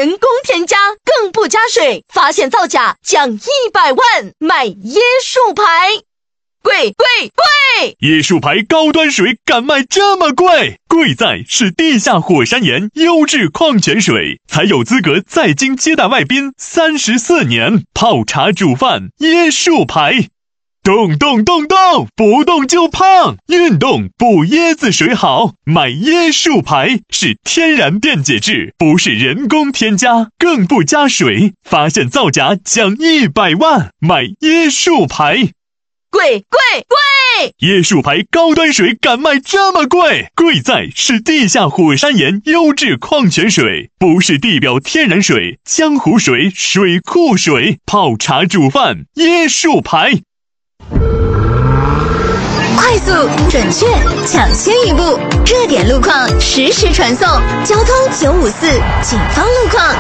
人工添加更不加水，发现造假奖100万，买椰树牌。贵！ 椰树牌高端水敢卖这么贵？贵在是地下火山岩优质矿泉水，才有资格在京接待外宾34年，泡茶煮饭椰树牌。动，不动就胖，运动补椰子水好，买椰树牌是天然电解质，不是人工添加，更不加水，发现造假奖100万，买椰树牌。 贵！ 椰树牌高端水敢卖这么贵？贵在是地下火山岩优质矿泉水，不是地表天然水、江湖水、水库水，泡茶煮饭椰树牌。 快速、准确、抢先一步，热点路况实时传送，交通954警方路况。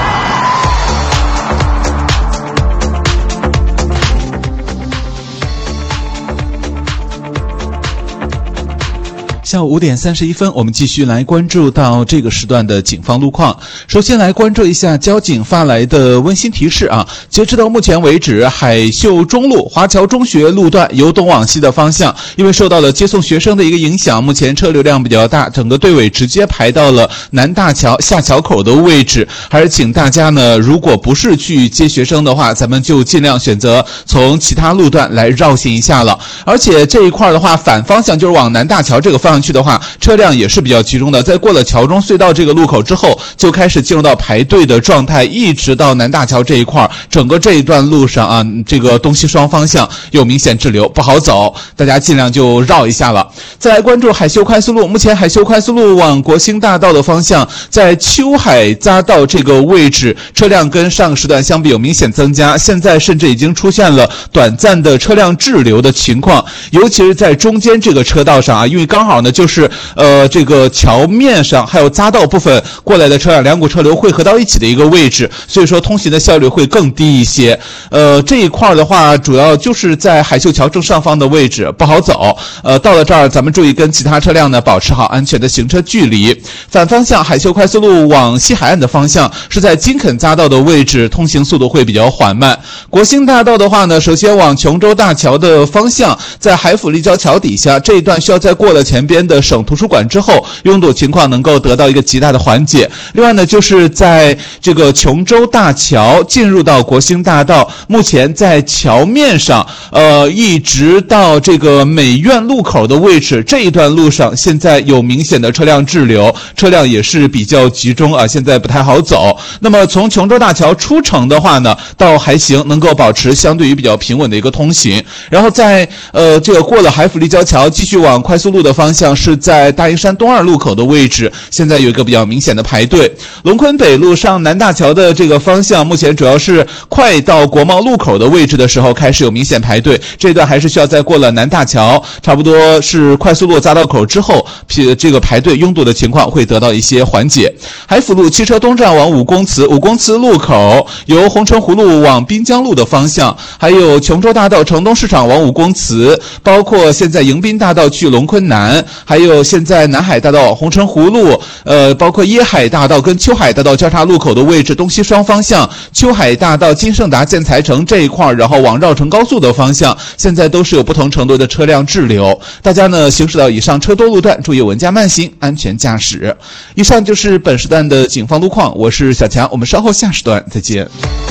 下午5点31分，我们继续来关注到这个时段的警方路况。首先来关注一下交警发来的温馨提示啊，截止到目前为止，海秀中路华侨中学路段由东往西的方向，因为受到了接送学生的一个影响，目前车流量比较大，整个队尾直接排到了南大桥下桥口的位置。还是请大家呢，如果不是去接学生的话，咱们就尽量选择从其他路段来绕行一下了。而且这一块的话，反方向就是往南大桥这个方向去的话，车辆也是比较集中的，在过了桥中隧道这个路口之后，就开始进入到排队的状态，一直到南大桥这一块，整个这一段路上啊，这个东西双方向有明显滞留，不好走，大家尽量就绕一下了。再来关注海秀快速路，目前海秀快速路往国兴大道的方向，在秋海匝道这个位置，车辆跟上个时段相比有明显增加，现在甚至已经出现了短暂的车辆滞留的情况，尤其是在中间这个车道上啊，因为刚好呢就是这个桥面上还有匝道部分过来的车辆，两股车流汇合到一起的一个位置，所以说通行的效率会更低一些。这一块的话，主要就是在海秀桥正上方的位置不好走。到了这儿，咱们注意跟其他车辆呢保持好安全的行车距离。反方向海秀快速路往西海岸的方向是在金肯匝道的位置，通行速度会比较缓慢。国兴大道的话呢，首先往琼州大桥的方向，在海府立交桥底下这一段需要在过了前边的省图书馆之后，拥堵情况能够得到一个极大的缓解。另外呢，就是在这个琼州大桥进入到国兴大道，目前在桥面上一直到这个美院路口的位置，这一段路上现在有明显的车辆滞留，车辆也是比较集中啊，现在不太好走。那么从琼州大桥出城的话呢，倒还行，能够保持相对于比较平稳的一个通行。然后在这个过了海府立交桥继续往快速路的方向，是在大营山东2路口的位置，现在有一个比较明显的排队。龙昆北路上南大桥的这个方向，目前主要是快到国贸路口的位置的时候开始有明显排队，这一段还是需要在过了南大桥差不多是快速路匝道口之后，这个排队拥堵的情况会得到一些缓解。海府路汽车东站往武公祠路口，由红尘湖路往滨江路的方向，还有琼州大道城东市场往武公祠，包括现在迎宾大道去龙昆南，还有现在南海大道红尘湖路包括椰海大道跟秋海大道交叉路口的位置，东西双方向秋海大道金盛达建材城这一块，然后往绕城高速的方向，现在都是有不同程度的车辆滞留。大家呢行驶到以上车多路段，注意稳驾慢行，安全驾驶。以上就是本时段的警方路况，我是小强，我们稍后下时段再见。